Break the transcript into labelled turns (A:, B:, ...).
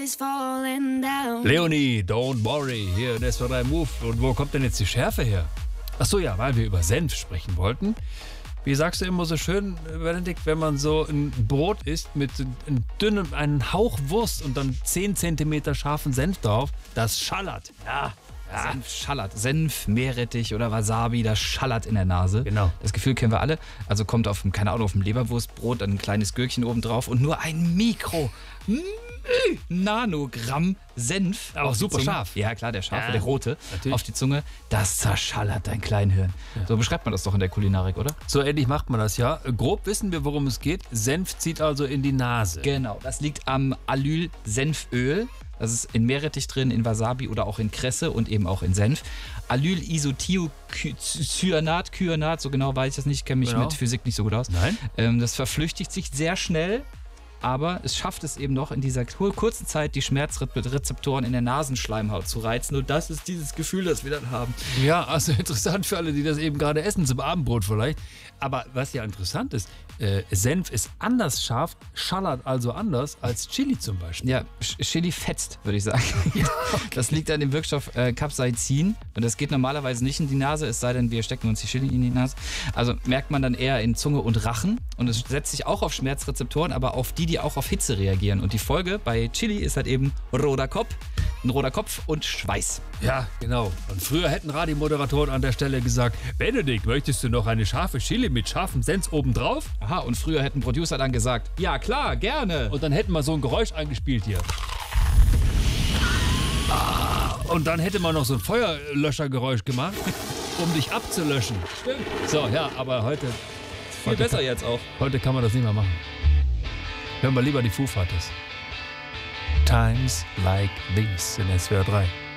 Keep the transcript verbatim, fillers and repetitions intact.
A: Leonie, don't worry, hier, das war dein Move. Und wo kommt denn jetzt die Schärfe her? Achso, ja, weil wir über Senf sprechen wollten. Wie sagst du immer so schön, Benedikt, wenn man so ein Brot isst mit einem dünnen, einen Hauch Wurst und dann zehn Zentimeter scharfen Senf drauf, das schallert. Ja.
B: Ja. Senf schallert. Senf, Meerrettich oder Wasabi, das schallert in der Nase.
A: Genau.
B: Das Gefühl kennen wir alle. Also kommt auf, dem, keine Ahnung, auf dem Leberwurstbrot dann ein kleines Gürkchen oben drauf und nur ein Mikro, Nanogramm Senf.
A: Auch super scharf.
B: Ja, klar, der scharfe,
A: ja,
B: der rote.
A: Natürlich.
B: Auf die Zunge. Das zerschallert dein Kleinhirn. Ja. So beschreibt man das doch in der Kulinarik, oder?
A: So ähnlich macht man das, ja. Grob wissen wir, worum es geht. Senf zieht also in die Nase.
B: Genau. Das liegt am Allyl-Senföl. Das ist in Meerrettich drin, in Wasabi oder auch in Kresse und eben auch in Senf. Allyl-Isothiocyanat, Kyanat, so genau weiß ich das nicht, ich kenne mich
A: genau.
B: mit Physik nicht so gut aus.
A: Nein.
B: Ähm, das verflüchtigt sich sehr schnell, aber es schafft es eben noch in dieser kurzen Zeit, die Schmerzrezeptoren in der Nasenschleimhaut zu reizen. Und das ist dieses Gefühl, das wir dann haben.
A: Ja, also interessant für alle, die das eben gerade essen, zum Abendbrot vielleicht. Aber was ja interessant ist, äh, Senf ist anders scharf, schallert also anders als Chili zum Beispiel.
B: Ja, Chili fetzt, würde ich sagen. Ja, okay. Das liegt an dem Wirkstoff äh, Capsaicin und das geht normalerweise nicht in die Nase, es sei denn, wir stecken uns die Chili in die Nase. Also merkt man dann eher in Zunge und Rachen und es setzt sich auch auf Schmerzrezeptoren, aber auf die, die auch auf Hitze reagieren. Und die Folge bei Chili ist halt eben roter Kopf, ein roter Kopf und Schweiß.
A: Ja, genau. Und früher hätten Radiomoderatoren an der Stelle gesagt, Benedikt, möchtest du noch eine scharfe Chili mit scharfem Senf obendrauf?
B: Aha, und früher hätten Producer dann gesagt, ja klar, gerne.
A: Und dann hätten wir so ein Geräusch eingespielt hier. Und dann hätte man noch so ein Feuerlöschergeräusch gemacht, um dich abzulöschen.
B: Stimmt.
A: So, ja, aber heute...
B: Viel
A: heute
B: besser
A: kann,
B: jetzt auch.
A: Heute kann man das nicht mehr machen. Hören wir lieber die Foo Fighters. Times like these in S W R drei.